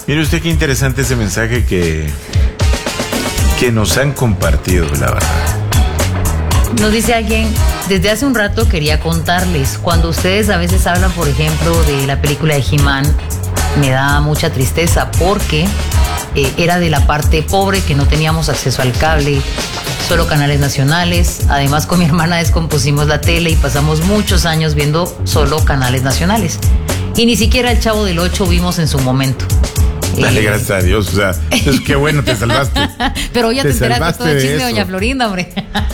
Mire usted qué interesante ese mensaje que nos han compartido, la verdad. Nos dice alguien, desde hace un rato quería contarles, cuando ustedes a veces hablan, por ejemplo, de la película de He-Man, me da mucha tristeza porque era de la parte pobre, que no teníamos acceso al cable, solo canales nacionales. Además, con mi hermana descompusimos la tele y pasamos muchos años viendo solo canales nacionales. Y ni siquiera el Chavo del Ocho vimos en su momento. Dale gracias a Dios, o sea, es que bueno, te salvaste. Pero ya te enteraste todo el chisme de doña Florinda, hombre.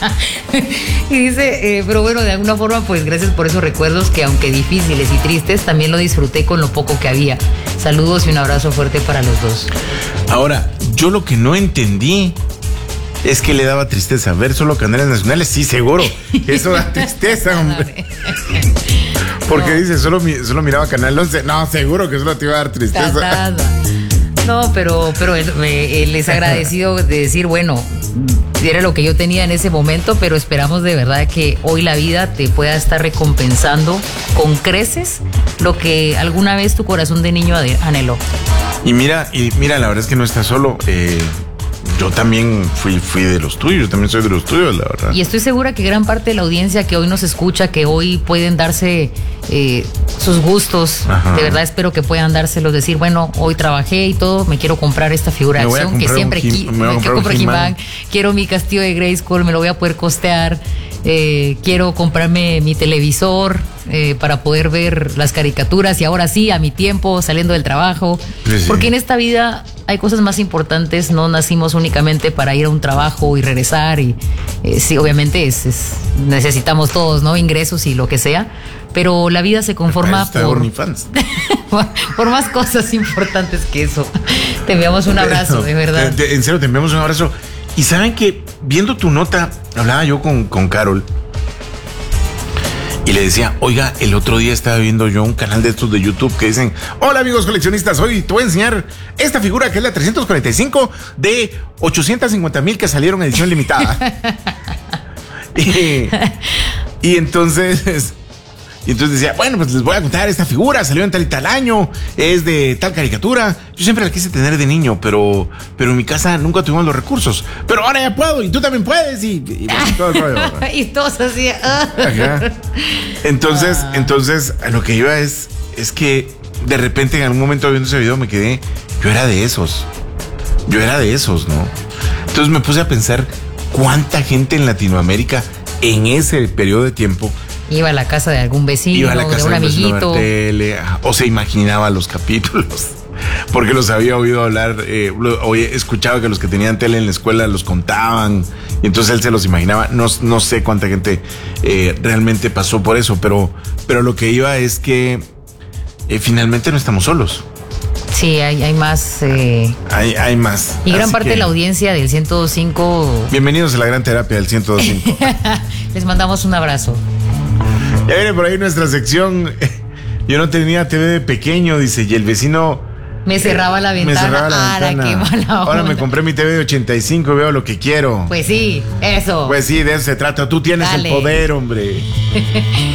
Y dice, pero bueno, de alguna forma, pues gracias por esos recuerdos que, aunque difíciles y tristes, también lo disfruté con lo poco que había. Saludos y un abrazo fuerte para los dos. Ahora, yo lo que no entendí es que le daba tristeza ver solo canales nacionales. Sí, seguro, eso da tristeza, hombre. Porque no. Dice, solo miraba Canal 11. No, seguro que solo te iba a dar tristeza. No, pero él es agradecido de decir, bueno, era lo que yo tenía en ese momento, pero esperamos de verdad que hoy la vida te pueda estar recompensando con creces lo que alguna vez tu corazón de niño anheló. Y mira, la verdad es que no estás solo. Yo también fui de los tuyos, yo también soy de los tuyos, la verdad. Y estoy segura que gran parte de la audiencia que hoy nos escucha, que hoy pueden darse sus gustos, ajá, de verdad espero que puedan dárselos, decir, bueno, hoy trabajé y todo, me quiero comprar esta figura de acción que siempre quiero He-Man, quiero mi castillo de Grayskull, me lo voy a poder costear, quiero comprarme mi televisor para poder ver las caricaturas y ahora sí, a mi tiempo, saliendo del trabajo, sí. Porque en esta vida hay cosas más importantes, no nacimos únicamente para ir a un trabajo y regresar y sí, obviamente necesitamos todos, ¿no? Ingresos y lo que sea, pero la vida se conforma por más cosas importantes que eso. Te enviamos un abrazo, de verdad. En serio, te enviamos un abrazo. Y saben que, viendo tu nota, hablaba yo con Carol y le decía, oiga, el otro día estaba viendo yo un canal de estos de YouTube que dicen, hola amigos coleccionistas, hoy te voy a enseñar esta figura que es la 345 de 850,000 que salieron en edición limitada. y entonces decía, bueno, pues les voy a contar, esta figura salió en tal y tal año, es de tal caricatura. Yo siempre la quise tener de niño, pero en mi casa nunca tuvimos los recursos. Pero ahora ya puedo, y tú también puedes, y todo el rollo. Y todos así. Entonces, a lo que iba es que de repente en algún momento viendo ese video me quedé, yo era de esos, ¿no? Entonces me puse a pensar cuánta gente en Latinoamérica en ese periodo de tiempo iba a la casa de algún vecino, de un amiguito. O se imaginaba los capítulos, porque los había oído hablar, escuchaba que los que tenían tele en la escuela los contaban, y entonces él se los imaginaba. No sé cuánta gente realmente pasó por eso, pero lo que iba es que finalmente no estamos solos. Sí, hay más. Hay más. Y gran parte de la audiencia del 102.5. Bienvenidos a la gran terapia del 102.5. Les mandamos un abrazo. Ya viene por ahí nuestra sección. Yo no tenía TV de pequeño, dice, y el vecino me cerraba la ventana. Qué mala onda. Ahora me compré mi TV de 85 y veo lo que quiero. Pues sí, eso. Pues sí, de eso se trata. Tú tienes el poder, hombre.